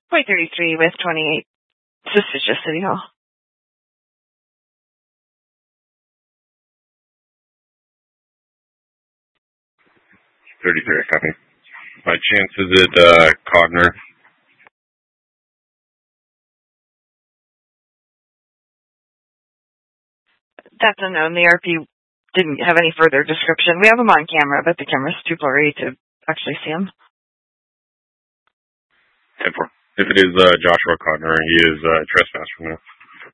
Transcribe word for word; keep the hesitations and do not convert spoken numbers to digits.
Point thirty-three with twenty-eight. Suspicious City Hall. thirty-three, copy. By chance, is it uh, Codner? That's unknown. The R P didn't have any further description. We have him on camera, but the camera's too blurry to actually see him. ten four. If it is uh, Joshua Codner, he is uh, trespasser now.